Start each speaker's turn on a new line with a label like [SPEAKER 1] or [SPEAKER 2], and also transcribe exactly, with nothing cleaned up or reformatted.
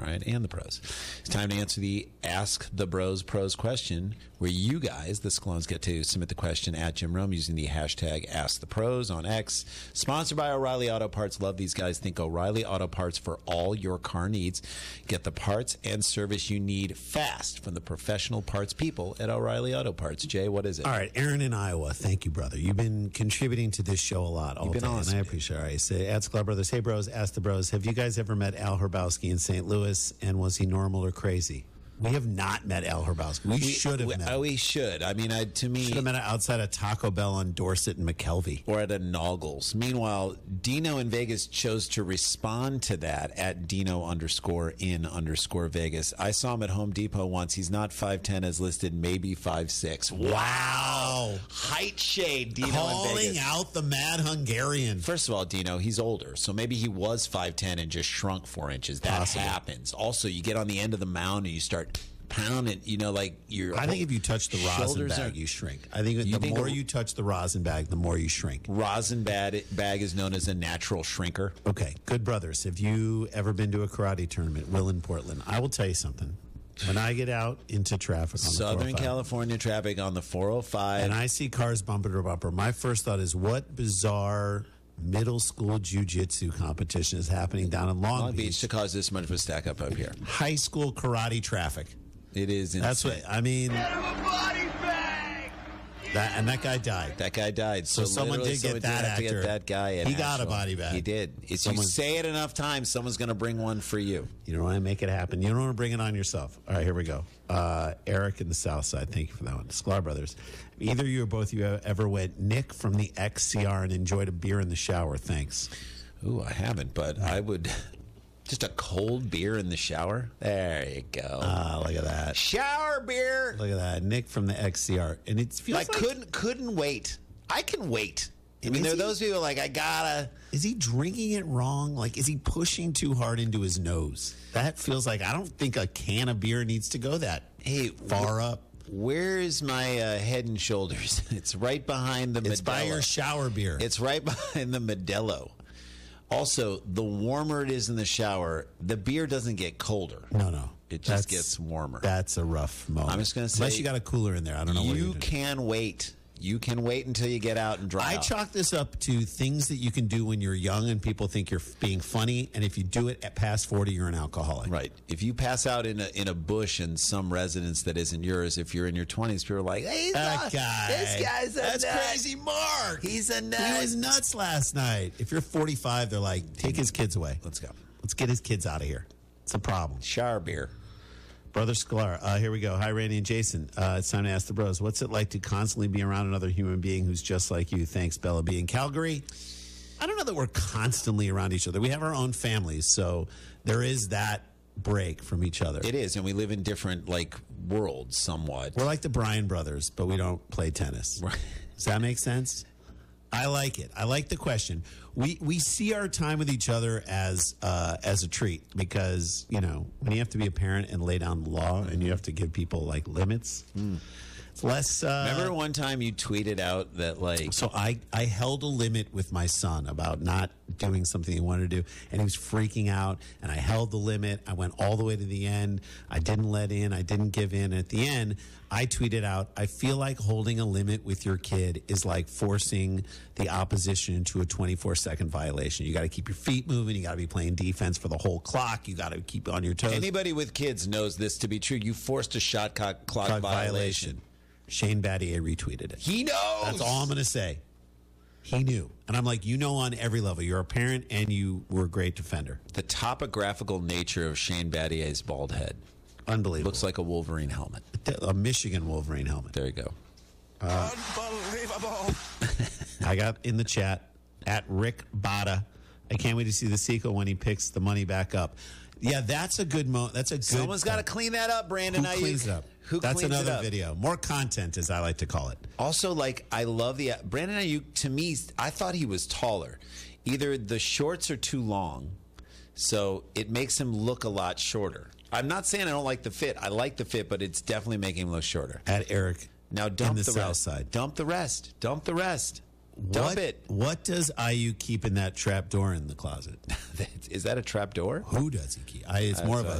[SPEAKER 1] All right, and the pros. It's time to answer the Ask the Bros Pros question, where you guys, the Scalones, get to submit the question at Jim Rome using the hashtag Ask the Pros on X. Sponsored by O'Reilly Auto Parts. Love these guys. Think O'Reilly Auto Parts for all your car needs. Get the parts and service you need fast from the professional parts people at O'Reilly Auto Parts. Jay, what is it?
[SPEAKER 2] All right, Aaron in Iowa. Thank you, brother. You've been contributing to this show a lot all
[SPEAKER 1] You've been
[SPEAKER 2] day,
[SPEAKER 1] awesome.
[SPEAKER 2] and I appreciate it. All right, say, at Sklar Brothers. Hey, bros, ask the bros. Have you guys ever met Al Herbowski in Saint Louis? And was he normal or crazy? We have not met Al Herbowski. We, we should have
[SPEAKER 1] we,
[SPEAKER 2] met.
[SPEAKER 1] Oh, we should. I mean, I, to me,
[SPEAKER 2] should have met him outside of Taco Bell on Dorset and McKelvey,
[SPEAKER 1] or at a Noggles. Meanwhile, Dino in Vegas chose to respond to that at Dino underscore in underscore Vegas. I saw him at Home Depot once. He's not five ten as listed, maybe five six. Wow, height shade. Dino
[SPEAKER 2] calling
[SPEAKER 1] in Vegas.
[SPEAKER 2] out the mad Hungarian.
[SPEAKER 1] First of all, Dino, he's older, so maybe he was five ten and just shrunk four inches. That Possible. happens. Also, you get on the end of the mound and you start pounding, you know, like your.
[SPEAKER 2] I think if you touch the rosin bag,
[SPEAKER 1] are,
[SPEAKER 2] you shrink. I think the
[SPEAKER 1] think
[SPEAKER 2] more
[SPEAKER 1] a,
[SPEAKER 2] you touch the rosin bag, the more you shrink.
[SPEAKER 1] Rosin bag, bag is known as a natural shrinker.
[SPEAKER 2] Okay, good brothers. Have you ever been to a karate tournament? Will in Portland. I will tell you something. When I get out into traffic on the
[SPEAKER 1] Southern California traffic on the four oh five,
[SPEAKER 2] and I see cars bumper to bumper, my first thought is, what bizarre middle school jiu-jitsu competition is happening down in Long,
[SPEAKER 1] Long Beach.
[SPEAKER 2] Beach
[SPEAKER 1] to cause this much of a stack up up here?
[SPEAKER 2] High school karate traffic.
[SPEAKER 1] It is insane.
[SPEAKER 2] That's what I mean. That, and that guy died.
[SPEAKER 1] That guy died.
[SPEAKER 2] So, so someone did
[SPEAKER 1] someone
[SPEAKER 2] get that
[SPEAKER 1] did have
[SPEAKER 2] actor.
[SPEAKER 1] To get that guy.
[SPEAKER 2] He got a body bag.
[SPEAKER 1] He did. If someone, you say it enough times, someone's going to bring one for you.
[SPEAKER 2] You don't want to make it happen. You don't want to bring it on yourself. All right, here we go. Uh, Eric in the South Side. Thank you for that one. Sklar Brothers. Either you or both of you ever went Nick from the X C R and enjoyed a beer in the shower? Thanks.
[SPEAKER 1] Ooh, I haven't, but I would. Just a cold beer in the shower? There you go.
[SPEAKER 2] Ah, uh, look at that.
[SPEAKER 1] Shower beer.
[SPEAKER 2] Look at that. Nick from the X C R. And it feels
[SPEAKER 1] like... I couldn't, couldn't wait. I can wait. I mean, there are those people like, I gotta...
[SPEAKER 2] Is he drinking it wrong? Like, is he pushing too hard into his nose? That feels like, I don't think a can of beer needs to go that hey, far
[SPEAKER 1] wh-
[SPEAKER 2] up.
[SPEAKER 1] Where is my uh, Head and Shoulders? It's right behind the Modelo.
[SPEAKER 2] It's by your shower beer.
[SPEAKER 1] It's right behind the Modelo. Also, the warmer it is in the shower, the beer doesn't get colder.
[SPEAKER 2] No, no.
[SPEAKER 1] It just gets warmer.
[SPEAKER 2] That's a rough moment.
[SPEAKER 1] I'm just going to say...
[SPEAKER 2] Unless you got a cooler in there. I don't know what
[SPEAKER 1] you can wait. You can wait until you get out and dry
[SPEAKER 2] I
[SPEAKER 1] out.
[SPEAKER 2] chalk this up to things that you can do when you're young and people think you're being funny, and if you do it at past forty, you're an alcoholic.
[SPEAKER 1] Right. If you pass out in a in a bush in some residence that isn't yours, if you're in your twenties, people are like, hey, he's
[SPEAKER 2] that
[SPEAKER 1] not,
[SPEAKER 2] guy.
[SPEAKER 1] This guy's a
[SPEAKER 2] That's
[SPEAKER 1] nut.
[SPEAKER 2] crazy Mark.
[SPEAKER 1] He's a nut.
[SPEAKER 2] He was nuts last night. If you're forty-five, they're like, take his kids away.
[SPEAKER 1] Let's go.
[SPEAKER 2] Let's get his kids out of here. It's a problem.
[SPEAKER 1] Shower beer.
[SPEAKER 2] Brother Sklar, uh, here we go. Hi, Randy and Jason. Uh, it's time to ask the bros. What's it like to constantly be around another human being who's just like you? Thanks, Bella B. In Calgary, I don't know that we're constantly around each other. We have our own families, so there is that break from each other.
[SPEAKER 1] It is, and we live in different, like, worlds somewhat.
[SPEAKER 2] We're like the Bryan brothers, but we don't play tennis.
[SPEAKER 1] Right.
[SPEAKER 2] Does that make sense? I like it. I like the question. We we see our time with each other as uh, as a treat because, you know, when you have to be a parent and lay down the law and you have to give people like limits, mm. it's less. Uh,
[SPEAKER 1] Remember one time you tweeted out that like
[SPEAKER 2] so I I held a limit with my son about not doing something he wanted to do, and he was freaking out, and I held the limit. I went all the way to the end. I didn't let in. I didn't give in. At the end, I tweeted out, I feel like holding a limit with your kid is like forcing the opposition into a twenty-four second violation. You got to keep your feet moving. You got to be playing defense for the whole clock. You got to keep on your toes.
[SPEAKER 1] Anybody with kids knows this to be true. You forced a shot clock, clock, clock violation. violation.
[SPEAKER 2] Shane Battier retweeted it.
[SPEAKER 1] He knows.
[SPEAKER 2] That's all I'm going to say. He knew. And I'm like, you know, on every level. You're a parent and you were a great defender.
[SPEAKER 1] The topographical nature of Shane Battier's bald head.
[SPEAKER 2] Unbelievable.
[SPEAKER 1] Looks like a Wolverine helmet.
[SPEAKER 2] A Michigan Wolverine helmet.
[SPEAKER 1] There you go.
[SPEAKER 2] Uh, Unbelievable. I got in the chat at Rick Bada. I can't wait to see the sequel when he picks the money back up. Yeah, that's a good moment. That's a good.
[SPEAKER 1] Someone's got to clean that up, Brandon.
[SPEAKER 2] Who cleans it up?
[SPEAKER 1] Who
[SPEAKER 2] That's
[SPEAKER 1] cleans
[SPEAKER 2] another
[SPEAKER 1] it up?
[SPEAKER 2] video. More content, as I like to call it.
[SPEAKER 1] Also, like, I love the Brandon Ayuk. To me, I thought he was taller. Either the shorts are too long, so it makes him look a lot shorter. I'm not saying I don't like the fit. I like the fit, but it's definitely making him look shorter.
[SPEAKER 2] At Eric,
[SPEAKER 1] now dump
[SPEAKER 2] the,
[SPEAKER 1] the
[SPEAKER 2] south
[SPEAKER 1] rest.
[SPEAKER 2] Side.
[SPEAKER 1] Dump the rest. Dump the rest. Dump
[SPEAKER 2] what,
[SPEAKER 1] it.
[SPEAKER 2] What does Ayuk keep in that trap door in the closet?
[SPEAKER 1] Is that a trap door?
[SPEAKER 2] Who does he keep? I, it's
[SPEAKER 1] That's
[SPEAKER 2] more of a